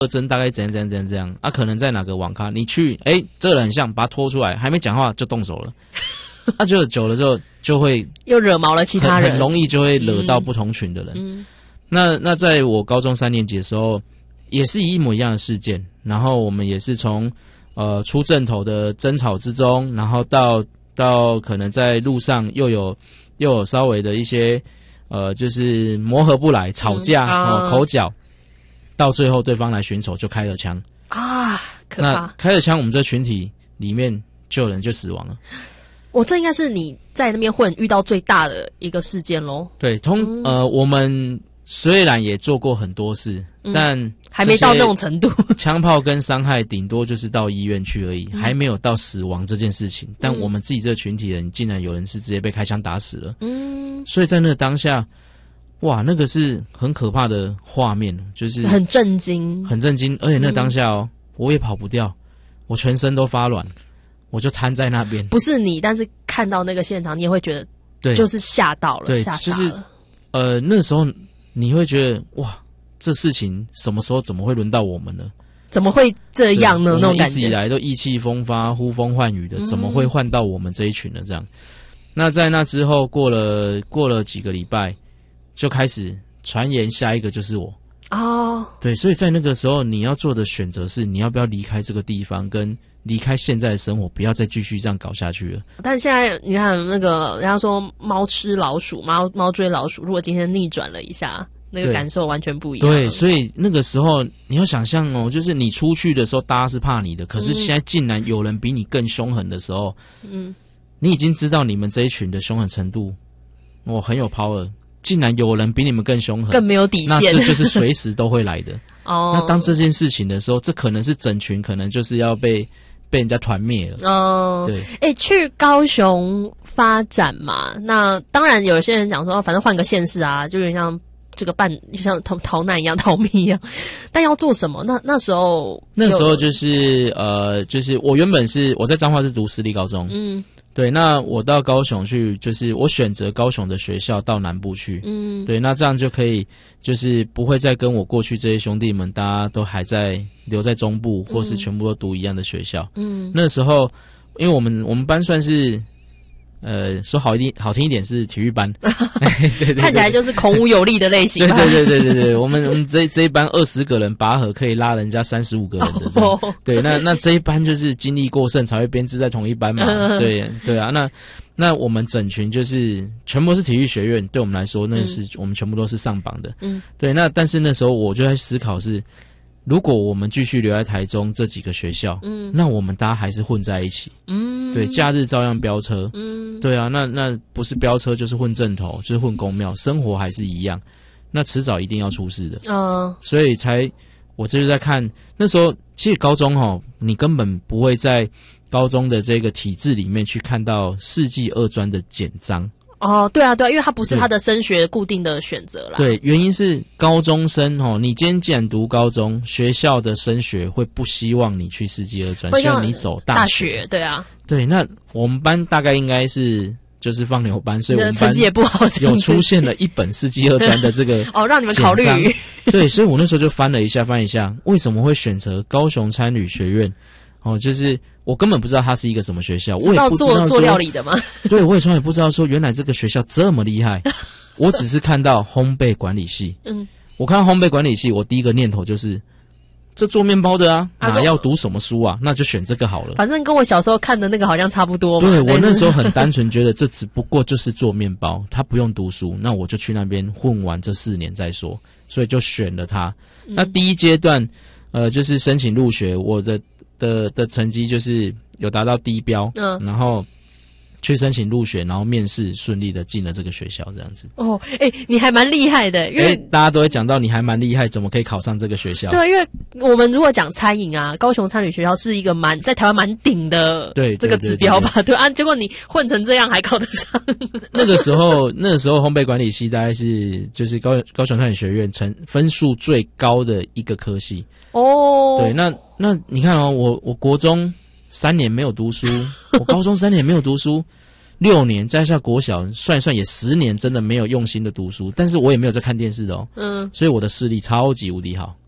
特征大概怎样啊？可能在哪个网咖，你去，这个人很像，把他拖出来，还没讲话就动手了，那就久了之后就会又惹毛了其他人， 很容易就会惹到不同群的人。那在我高中3年级的时候，也是一模一样的事件，然后我们也是从出阵头的争吵之中，然后到可能在路上又有稍微的一些就是磨合不来，吵架口角。到最后，对方来寻仇，就开了枪啊！可怕！ 那开了枪，我们这群体里面就有人就死亡了。 这应该是你在那边混遇到最大的一个事件咯。 对，我们虽然也做过很多事，但还没到那种程度。 枪炮跟伤害顶多就是到医院去而已，还没有到死亡这件事情。但我们自己这个群体人，竟然有人是直接被开枪打死了。所以在那个当下。哇，那个是很可怕的画面，就是很震惊， 而且那当下我也跑不掉，我全身都发软，我就瘫在那边。 不是你，但是看到那个现场，你也会觉得，对，就是吓到了， 对， 吓傻了。 就是那时候你会觉得，哇，这事情什么时候怎么会轮到我们呢？ 怎么会这样呢？那种感觉， 一直以来都意气风发、呼风唤雨的，怎么会换到我们这一群呢？这样，那在那之后过了几个礼拜。就开始传言下一个就是我对，所以在那个时候你要做的选择是你要不要离开这个地方，跟离开现在的生活，不要再继续这样搞下去了。 但现在你看那个人家说猫吃老鼠，猫追老鼠，如果今天逆转了一下，那个感受完全不一样。 对，所以那个时候你要想象就是你出去的时候大家是怕你的，可是现在竟然有人比你更凶狠的时候，你已经知道你们这一群的凶狠程度，很有 power。竟然有人比你们更凶狠， 更没有底线， 那这就是随时都会来的。那当这件事情的时候，这可能是整群，可能就是要被人家团灭了。 对。去高雄发展嘛，那当然有些人讲说，反正换个县市啊，就有点像这个就像逃难一样、逃命一样。但要做什么？那时候就是就是我原本我在彰化是读私立高中，对，那我到高雄去，就是我选择高雄的学校到南部去，对，那这样就可以，就是不会再跟我过去这些兄弟们，大家都还在留在中部，或是全部都读一样的学校。那时候，因为我们班算是。说好听一点是体育班，对， 看起来就是孔武有力的类型。 对，我们这一班20个人拔河可以拉人家35个人的这样。对，那这一班就是精力过剩才会编制在同一班嘛。对啊，那我们整群就是全部是体育学院，对我们来说那是我们全部都是上榜的。对，那但是那时候我就在思考是。如果我们继续留在台中这几个学校，那我们大家还是混在一起，对，假日照样飙车，对啊，那不是飙车就是混正头，就是混公庙，生活还是一样，那迟早一定要出事的，所以我就是在看那时候，其实高中你根本不会在高中的这个体制里面去看到世纪二专的简章。 对啊，因为它不是它的升学固定的选择啦。 对，原因是高中生你今天既然读高中，学校的升学会不希望你去世纪二专，希望你走大学。对啊， 对，那我们班大概应该是就是放牛班，所以我们班成绩也不好， 有出现了一本世纪二专的这个让你们考虑。 对，所以我那时候就翻一下，为什么会选择高雄餐旅学院？就是我根本不知道它是一个什么学校，我也不知道做料理的吗？ 对，我也从来不知道说原来这个学校这么厉害。我只是看到烘焙管理系，我看到烘焙管理系，我第一个念头就是这做面包的哪要读什么书啊？那就选这个好了。 反正跟我小时候看的那个好像差不多嘛。 对，我那时候很单纯觉得这只不过就是做面包，他不用读书，那我就去那边混完这4年再说，所以就选了它。那第一阶段就是申请入学，我的成绩就是有达到低标，然后去申请入学，然后面试顺利的进了这个学校，这样子。 你还蛮厉害的，因为大家都会讲到你还蛮厉害，怎么可以考上这个学校？ 对，因为我们如果讲餐饮啊，高雄餐旅学校是一个在台湾蛮顶的这个指标吧？对啊，结果你混成这样还考得上。 那个时候烘焙管理系大概是就是高雄餐旅学院分数最高的一个科系。对，那你看我国中3年没有读书，我高中3年没有读书，6年加下国小算一算也10年，真的没有用心的读书，但是我也没有在看电视的所以我的视力超级无敌好。